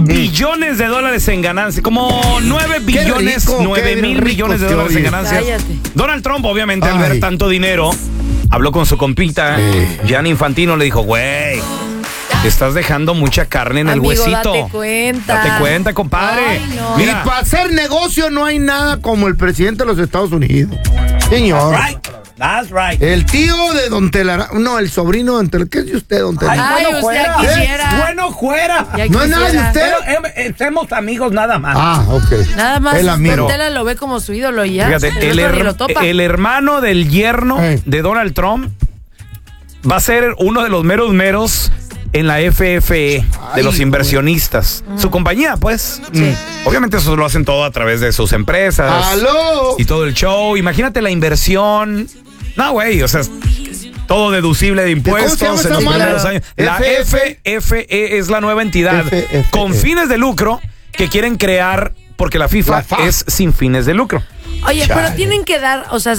billones de dólares en ganancias. Como 9 billones, 9,000 millones de dólares en ganancias. Cállate. Donald Trump, obviamente, al ver tanto dinero, habló con su compita, Gianni Infantino, le dijo, güey, estás dejando mucha carne en el huesito. Date cuenta. Date cuenta, compadre. Ay, no. Mira, Y para hacer negocio no hay nada como el presidente de los Estados Unidos. Señor. That's right. El tío de Don Telaraño. No, el sobrino de Don Telaraño. ¿Qué es de usted, Don Telaraño? Ay, bueno, usted fuera. quisiera. Bueno, fuera. Ya No es nada de quisiera. usted. Pero, somos amigos nada más. Ah, ok. Nada más, El amigo. Tela lo ve como su ídolo y ya. fíjate, el otro ni lo topa. el hermano del yerno de Donald Trump va a ser uno de los meros en la FFE de los inversionistas. Su compañía, pues. Obviamente eso lo hacen todo a través de sus empresas. ¡Aló! Y todo el show. Imagínate la inversión. No, güey, o sea, todo deducible de impuestos ¿Cómo se en llama los esa primeros madre? años. La FFE es la nueva entidad FFE. con fines de lucro que quieren crear porque la FIFA La FA. es sin fines de lucro. Oye, pero tienen que dar, o sea,